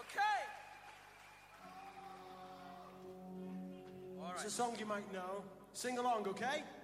Okay. All right. It's a song you might know. Sing along, okay?